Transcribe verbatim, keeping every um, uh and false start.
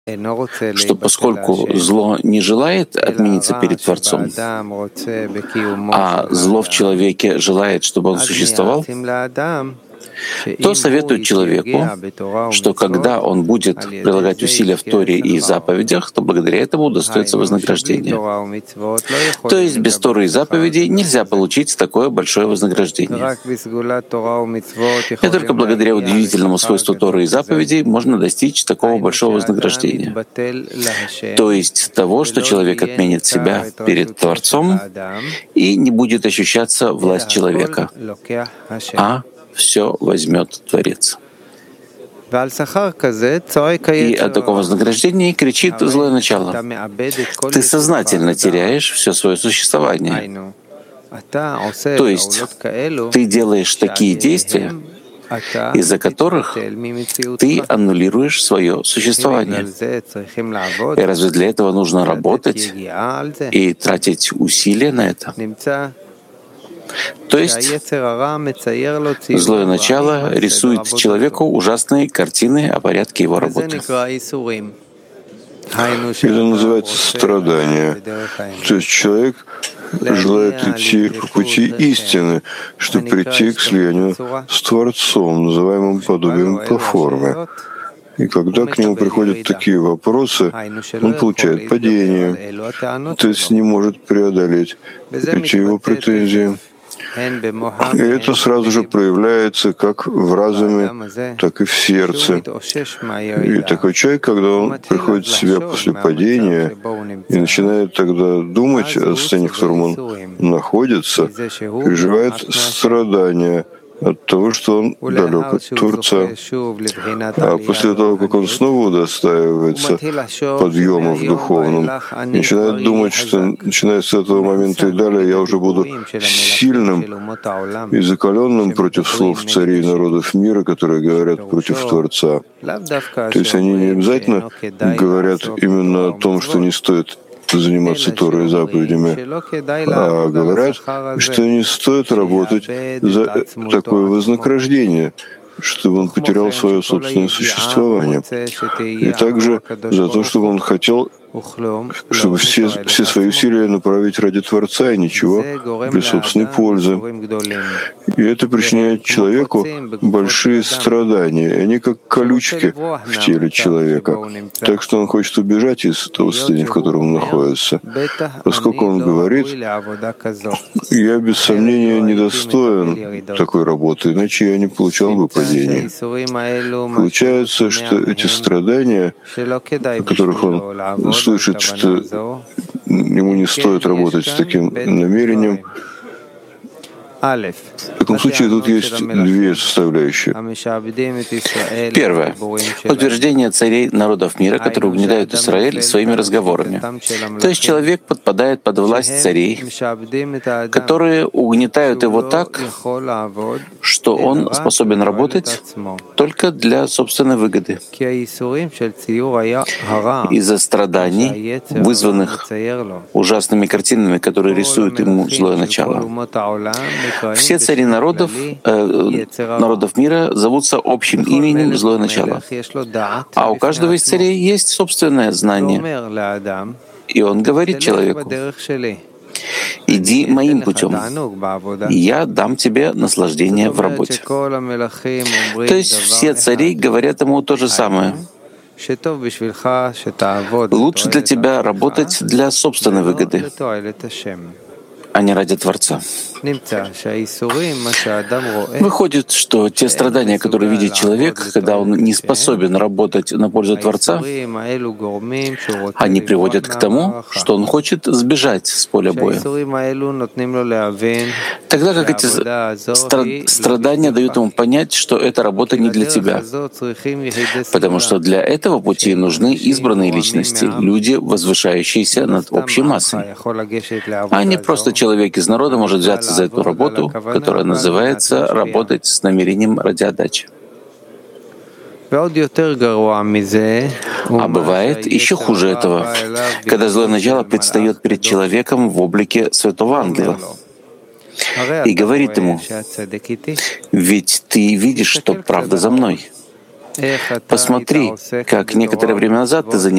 что поскольку зло не желает отмениться перед Творцом, а зло в человеке желает, чтобы он существовал, то советует человеку, что когда он будет прилагать усилия в Торе и заповедях, то благодаря этому удостоится вознаграждения. То есть без Торы и заповедей нельзя получить такое большое вознаграждение. И только благодаря удивительному свойству Торы и заповедей можно достичь такого большого вознаграждения. То есть того, что человек отменит себя перед Творцом и не будет ощущаться власть человека, а все возьмет Творец. И о таком вознаграждении кричит злое начало. Ты сознательно теряешь все свое существование. То есть ты делаешь такие действия, из-за которых ты аннулируешь свое существование. И разве для этого нужно работать и тратить усилия на это? То есть злое начало рисует человеку ужасные картины о порядке его работы. Это называется страдание. То есть человек желает идти по пути истины, чтобы прийти к слиянию с Творцом, называемым подобием по форме. И когда к нему приходят такие вопросы, он получает падение, то есть не может преодолеть эти его претензии. И это сразу же проявляется как в разуме, так и в сердце. И такой человек, когда он приходит в себя после падения и начинает тогда думать о состоянии, в котором он находится, переживает страдания от того, что он далек от Творца. А после того, как он снова удостаивается подъема в духовном, начинает думать, что начиная с этого момента и далее я уже буду сильным и закаленным против слов царей народов мира, которые говорят против Творца. То есть они не обязательно говорят именно о том, что не стоит заниматься Торой и заповедями, а говорят, что не стоит работать за такое вознаграждение, чтобы он потерял свое собственное существование. И также за то, чтобы он хотел, чтобы все, все свои усилия направить ради Творца и ничего для собственной пользы. И это причиняет человеку большие страдания. И они как колючки в теле человека. Так что он хочет убежать из того состояния, в котором он находится. Поскольку он говорит, я без сомнения недостоин такой работы, иначе я не получал бы падения. Получается, что эти страдания, о которых он слышит, что ему не стоит работать с таким намерением. В таком случае тут есть две составляющие. Первое. Утверждение царей народов мира, которые угнетают Израиль своими разговорами. То есть человек подпадает под власть царей, которые угнетают его так, что он способен работать только для собственной выгоды. Из-за страданий, вызванных ужасными картинами, которые рисуют ему злое начало. Все цари народов, э, народов мира зовутся общим именем злое начало. А у каждого из царей есть собственное знание. И он говорит человеку: «Иди моим путем, и я дам тебе наслаждение в работе». То есть все цари говорят ему то же самое. Лучше для тебя работать для собственной выгоды, а не ради Творца. Выходит, что те страдания, которые видит человек, когда он не способен работать на пользу Творца, они приводят к тому, что он хочет сбежать с поля боя. Тогда как эти стра- страдания дают ему понять, что эта работа не для тебя. Потому что для этого пути нужны избранные личности, люди, возвышающиеся над общей массой. А не просто человек из народа может взяться за эту работу, которая называется «работать с намерением ради отдачи». А бывает еще хуже этого, когда злое начало предстает перед человеком в облике святого ангела и говорит ему: «Ведь ты видишь, что правда за мной. Посмотри, как некоторое время назад ты занимался